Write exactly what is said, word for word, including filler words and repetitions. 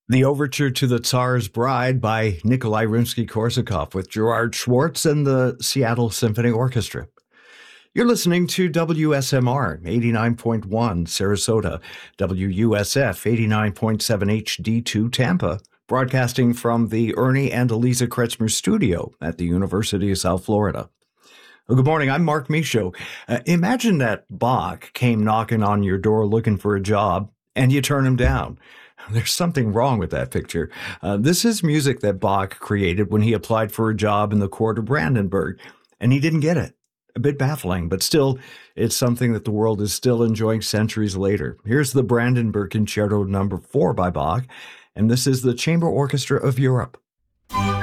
The Overture to the Tsar's Bride by Nikolai Rimsky-Korsakov with Gerard Schwartz and the Seattle Symphony Orchestra. You're listening to W S M R eighty-nine point one Sarasota, W U S F eighty-nine point seven H D two Tampa, broadcasting from the Ernie and Eliza Kretzmer studio at the University of South Florida. Well, good morning, I'm Mark Michaud. Uh, imagine that Bach came knocking on your door looking for a job and you turn him down. There's something wrong with that picture. Uh, this is music that Bach created when he applied for a job in the court of Brandenburg, and he didn't get it. A bit baffling, but still, it's something that the world is still enjoying centuries later. Here's the Brandenburg Concerto number four by Bach, and this is the Chamber Orchestra of Europe.